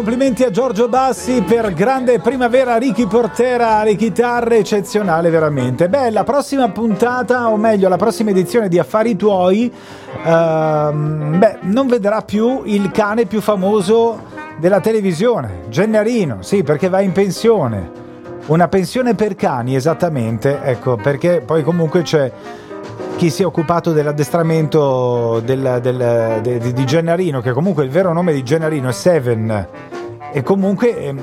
Complimenti a Giorgio Bassi per grande primavera, Ricky Portera alle chitarre, eccezionale veramente. Beh, la prossima puntata, o meglio la prossima edizione di Affari Tuoi, non vedrà più il cane più famoso della televisione, Gennarino, sì, perché va in pensione. Una pensione per cani, esattamente, ecco, perché poi comunque c'è chi si è occupato dell'addestramento di Gennarino, che comunque il vero nome di Gennarino è Seven, e comunque